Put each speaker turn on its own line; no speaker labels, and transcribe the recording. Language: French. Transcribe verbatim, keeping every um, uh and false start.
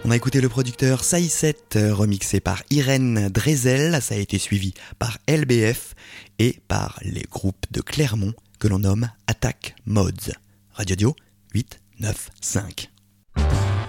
On a écouté le producteur Saïset, remixé par Irène Drezel, ça a été suivi par L B F et par les groupes de Clermont que l'on nomme Attack Mods. Radio Dio huit neuf cinq.